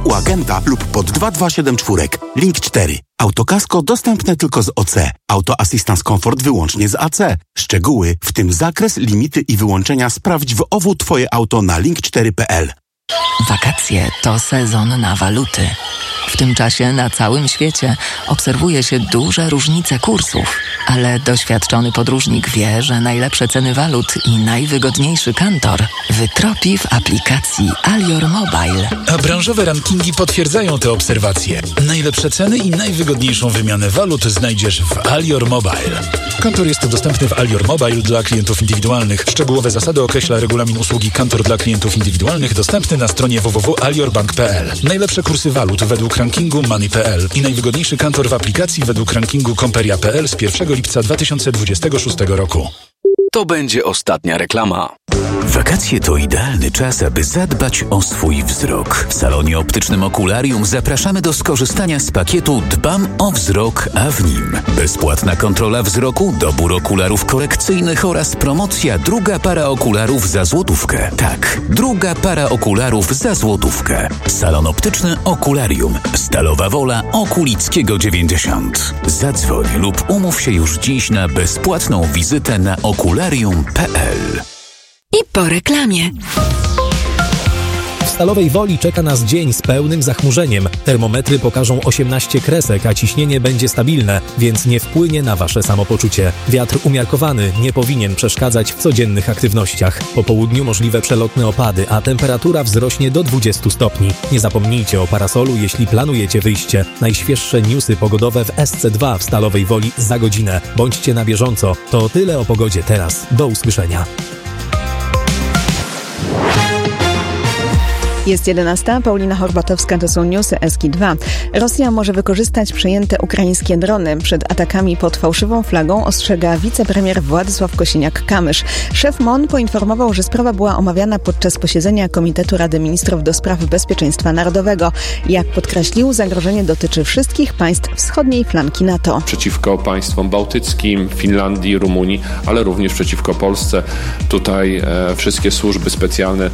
u agenta lub pod 2274. Link 4. Autokasko dostępne tylko z OC. Auto Assistance Comfort wyłącznie z AC. Szczegóły, w tym zakres, limity i wyłączenia sprawdź w OWU Twoje auto na link4.pl. Wakacje to sezon na waluty. W tym czasie na całym świecie obserwuje się duże różnice kursów, ale doświadczony podróżnik wie, że najlepsze ceny walut i najwygodniejszy kantor wytropi w aplikacji Alior Mobile. A branżowe rankingi potwierdzają te obserwacje. Najlepsze ceny i najwygodniejszą wymianę walut znajdziesz w Alior Mobile. Kantor jest dostępny w Alior Mobile dla klientów indywidualnych. Szczegółowe zasady określa regulamin usługi Kantor dla klientów indywidualnych dostępny na stronie www.aliorbank.pl. Najlepsze kursy walut według rankingu Money.pl i najwygodniejszy kantor w aplikacji według rankingu Komperia.pl z 1 lipca 2026 roku. To będzie ostatnia reklama. Wakacje to idealny czas, aby zadbać o swój wzrok. W salonie optycznym Okularium zapraszamy do skorzystania z pakietu Dbam o wzrok, a w nim bezpłatna kontrola wzroku, dobór okularów korekcyjnych oraz promocja druga para okularów za złotówkę. Tak, druga para okularów za złotówkę. Salon optyczny Okularium. Stalowa Wola, Okulickiego 90. Zadzwoń lub umów się już dziś na bezpłatną wizytę na okularium.pl. I po reklamie. W Stalowej Woli czeka nas dzień z pełnym zachmurzeniem. Termometry pokażą 18 kresek, a ciśnienie będzie stabilne, więc nie wpłynie na Wasze samopoczucie. Wiatr umiarkowany nie powinien przeszkadzać w codziennych aktywnościach. Po południu możliwe przelotne opady, a temperatura wzrośnie do 20 stopni. Nie zapomnijcie o parasolu, jeśli planujecie wyjście. Najświeższe newsy pogodowe w SC2 w Stalowej Woli za godzinę. Bądźcie na bieżąco. To tyle o pogodzie teraz. Do usłyszenia. Jest 11. Paulina Horbatowska, to są newsy SK2. Rosja może wykorzystać przejęte ukraińskie drony. Przed atakami pod fałszywą flagą ostrzega wicepremier Władysław Kosiniak-Kamysz. Szef MON poinformował, że sprawa była omawiana podczas posiedzenia Komitetu Rady Ministrów do spraw Bezpieczeństwa Narodowego. Jak podkreślił, zagrożenie dotyczy wszystkich państw wschodniej flanki NATO. Przeciwko państwom bałtyckim, Finlandii, Rumunii, ale również przeciwko Polsce. Tutaj wszystkie służby specjalne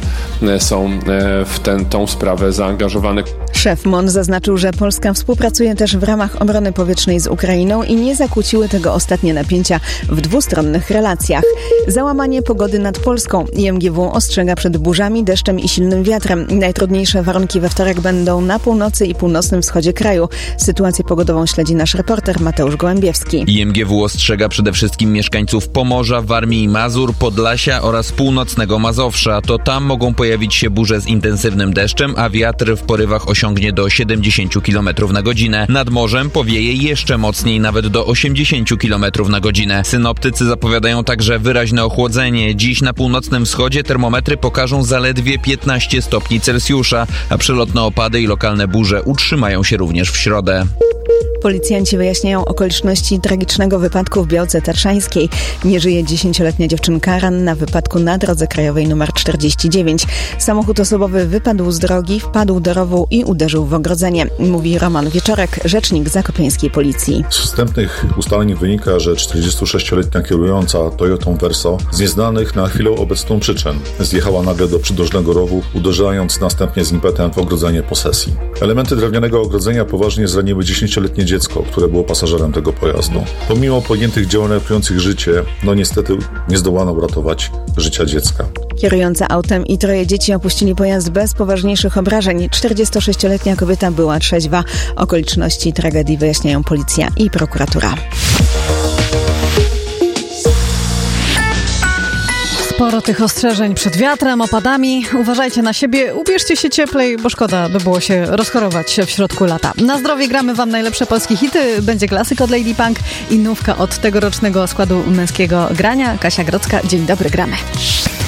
są w tą sprawę zaangażowane. Szef MON zaznaczył, że Polska współpracuje też w ramach obrony powietrznej z Ukrainą i nie zakłóciły tego ostatnie napięcia w dwustronnych relacjach. Załamanie pogody nad Polską. IMGW ostrzega przed burzami, deszczem i silnym wiatrem. Najtrudniejsze warunki we wtorek będą na północy i północnym wschodzie kraju. Sytuację pogodową śledzi nasz reporter Mateusz Gołębiewski. IMGW ostrzega przede wszystkim mieszkańców Pomorza, Warmii i Mazur, Podlasia oraz północnego Mazowsza. To tam mogą pojawić się burze z intensywnym deszczem, a wiatr w porywach osiągnie do 70 km na godzinę. Nad morzem powieje jeszcze mocniej, nawet do 80 km na godzinę. Synoptycy zapowiadają także wyraźne ochłodzenie. Dziś na północnym wschodzie termometry pokażą zaledwie 15 stopni Celsjusza, a przelotne opady i lokalne burze utrzymają się również w środę. Policjanci wyjaśniają okoliczności tragicznego wypadku w Białce Tatrzańskiej. Nie żyje 10-letnia dziewczynka, ranna w wypadku na drodze krajowej nr 49. Samochód osobowy wypadł z drogi, wpadł do rowu i uderzył w ogrodzenie. Mówi Roman Wieczorek, rzecznik zakopiańskiej policji. Z wstępnych ustaleń wynika, że 46-letnia kierująca Toyotą Verso z nieznanych na chwilę obecną przyczyn zjechała nagle do przydrożnego rowu, uderzając następnie z impetem w ogrodzenie posesji. Elementy drewnianego ogrodzenia poważnie zraniły 10-letnie dziecko, które było pasażerem tego pojazdu. Pomimo podjętych działań ratujących życie, niestety nie zdołano uratować życia dziecka. Kierująca autem i 3 dzieci opuścili pojazd bez poważniejszych obrażeń. 46-letnia kobieta była trzeźwa. Okoliczności tragedii wyjaśniają policja i prokuratura. Sporo tych ostrzeżeń przed wiatrem, opadami. Uważajcie na siebie, ubierzcie się cieplej, bo szkoda by było się rozchorować w środku lata. Na zdrowie gramy wam najlepsze polskie hity. Będzie klasyk od Lady Punk i nówka od tegorocznego składu męskiego grania. Kasia Grodzka, dzień dobry, gramy.